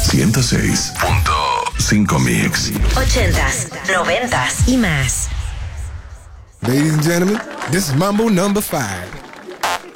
106.5 Mix. 80s, 90s y más. Ladies and gentlemen, this is Mambo number 5.